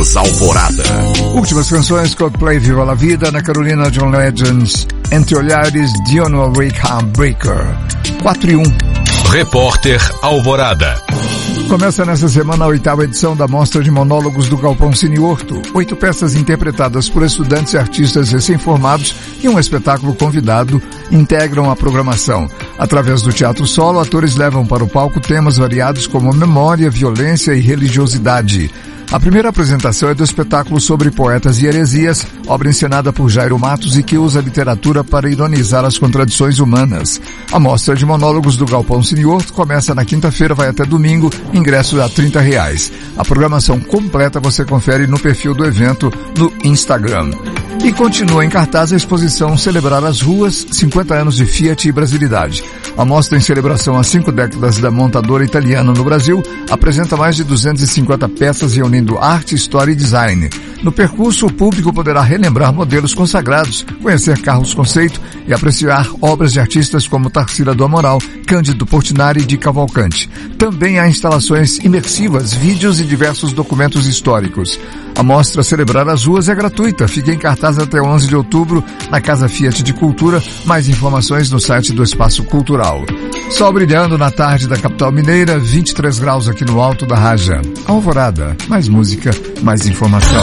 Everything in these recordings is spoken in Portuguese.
Festas Alvorada. Últimas canções: Coldplay, Viva la Vida, Ana Carolina, John Legends, Entre Olhares, Dionne Warwick, Breaker. 4-1. Repórter Alvorada. Começa nesta semana a 8ª edição da Mostra de Monólogos do Galpão Cine Horto. 8 peças interpretadas por estudantes e artistas recém-formados e um espetáculo convidado integram a programação. Através do teatro solo, atores levam para o palco temas variados como memória, violência e religiosidade. A primeira apresentação é do espetáculo sobre poetas e heresias, obra encenada por Jairo Matos e que usa a literatura para ironizar as contradições humanas. A Mostra de Monólogos do Galpão Cine Horto começa na quinta-feira, vai até domingo, ingressos a R$30. A programação completa você confere no perfil do evento no Instagram. E continua em cartaz a exposição Celebrar as Ruas, 50 anos de Fiat e Brasilidade. A mostra, em celebração às 5 décadas da montadora italiana no Brasil, apresenta mais de 250 peças reunindo arte, história e design. No percurso, o público poderá relembrar modelos consagrados, conhecer carros conceito e apreciar obras de artistas como Tarsila do Amaral, Cândido Portinari e de Cavalcante. Também há instalações imersivas, vídeos e diversos documentos históricos. A mostra Celebrar as Ruas é gratuita, fica em cartaz até 11 de outubro na Casa Fiat de Cultura. Mais informações no site do Espaço Cultural. Sol brilhando na tarde da capital mineira, 23 graus aqui no alto da Raja. Alvorada, mais música, mais informação.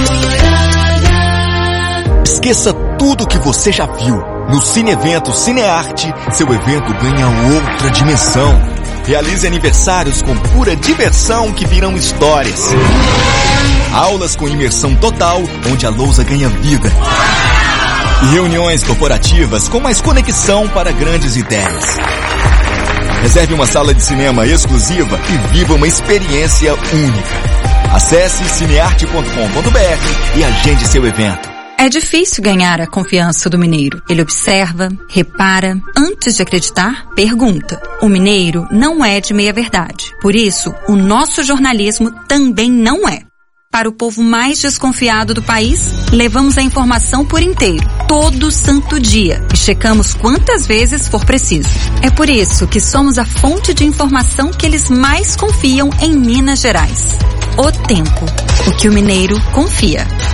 Esqueça tudo o que você já viu. No Cine Evento Cinearte, seu evento ganha outra dimensão. Realize aniversários com pura diversão que viram histórias. Aulas com imersão total, onde a lousa ganha vida. E reuniões corporativas com mais conexão para grandes ideias. Reserve uma sala de cinema exclusiva e viva uma experiência única. Acesse cinearte.com.br e agende seu evento. É difícil ganhar a confiança do mineiro. Ele observa, repara, antes de acreditar, pergunta. O mineiro não é de meia-verdade. Por isso, o nosso jornalismo também não é. Para o povo mais desconfiado do país, levamos a informação por inteiro, todo santo dia, e checamos quantas vezes for preciso. É por isso que somos a fonte de informação que eles mais confiam em Minas Gerais. O Tempo, o que o mineiro confia.